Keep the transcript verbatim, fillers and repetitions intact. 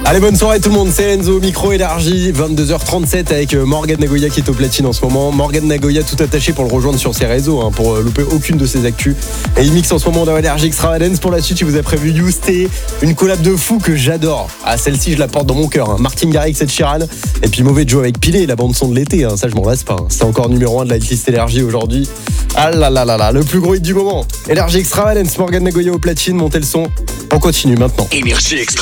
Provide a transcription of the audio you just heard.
Allez, bonne soirée tout le monde, c'est Enzo, micro élargi, vingt-deux heures trente-sept avec Morgan Nagoya qui est au platine en ce moment. Morgan Nagoya tout attaché pour le rejoindre sur ses réseaux, hein, pour louper aucune de ses actus. Et il mixe en ce moment dans Énergie Extravagance. Pour la suite, il vous a prévu You Stay, une collab de fou que j'adore. Ah, celle-ci, je la porte dans mon cœur. Hein. Martin Garrix et Sheeran. Et puis Mauvais Joe avec Pilé, la bande-son de l'été. Hein. Ça, je m'en lasse pas. Hein. C'est encore numéro un de la hitlist Énergie aujourd'hui. Ah là là là là, le plus gros hit du moment. Énergie Extravagance, Morgan Nagoya au platine, montez le son. On continue maintenant. Énergie Extra.